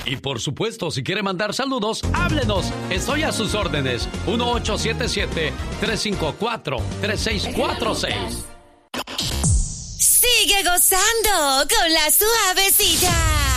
Y por supuesto, si quiere mandar saludos, háblenos. Estoy a sus órdenes. 1877-354-3646. Sigue gozando con la Suavecita.